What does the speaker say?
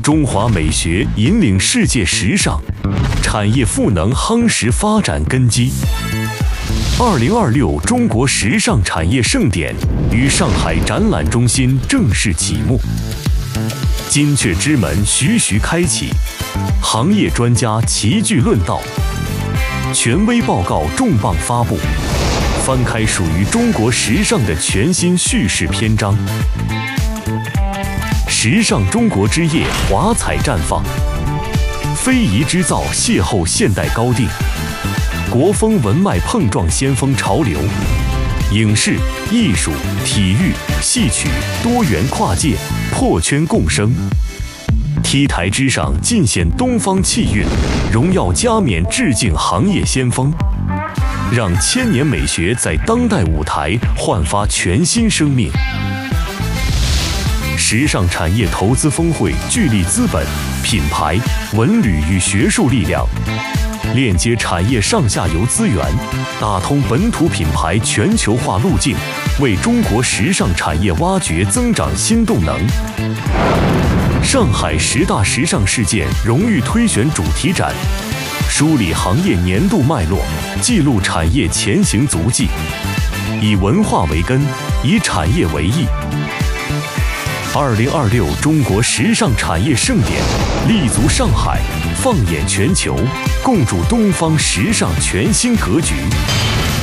中华美学引领世界时尚，产业赋能夯实发展根基。2026中国时尚产业盛典于上海展览中心正式启幕，金雀之门徐徐开启，行业专家齐聚论道，权威报告重磅发布，翻开属于中国时尚的全新叙事篇章。时尚中国之夜华彩绽放，非遗织造邂逅现代高定，国风文脉碰撞先锋潮流，影视、艺术、体育、戏曲多元跨界，破圈共生。T 台之上尽显东方气韵，荣耀加冕致敬行业先锋，让千年美学在当代舞台焕发全新生命。时尚产业投资峰会聚力资本、品牌、文旅与学术力量，链接产业上下游资源，打通本土品牌全球化路径，为中国时尚产业挖掘增长新动能。上海10大时尚事件荣誉推选主题展，梳理行业年度脉络，记录产业前行足迹，以文化为根，以产业为翼。2026中国时尚产业盛典，立足上海，放眼全球，共筑东方时尚全新格局。